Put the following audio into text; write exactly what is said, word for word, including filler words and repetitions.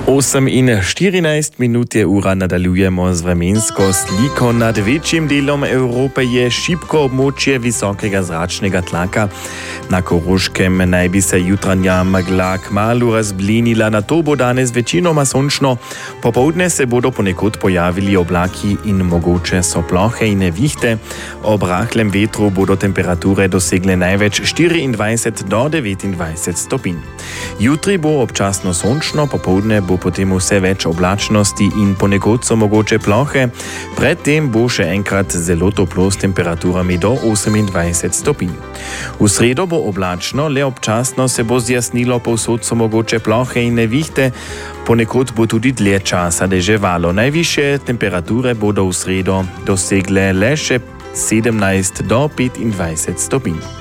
osem in štirinajst minut je ura, nadaljujemo z vremensko sliko. Nad večjim delom Evrope je šibko območje visokega zračnega tlaka. Na Koroškem naj bi se jutranja megla kmalu razblinila, nato bo danes večinoma sončno. Popoldne se bodo ponekod pojavili oblaki in mogoče so plohe in nevihte. Ob rahlem vetru bodo temperature dosegle največ štiriindvajset do devetindvajset stopinj. Jutri bo občasno sončno, popoldne bo potem vse več oblačnosti in ponekod so mogoče plohe. Predtem bo še enkrat zelo toplo s temperaturami do osemindvajset stopinj. V sredo bo oblačno, le občasno se bo zjasnilo, povsod so mogoče plohe in nevihte. Ponekod bo tudi dlje časa deževalo. Najvišje temperature bodo v sredo dosegle le še sedemnajst do petindvajset stopinj.